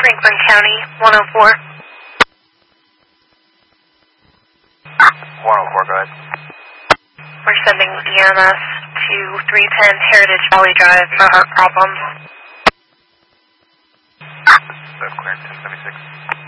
Franklin County, 104. 104, go ahead. We're sending EMS to 310 Heritage Valley Drive for heart problems. Clearance 1076.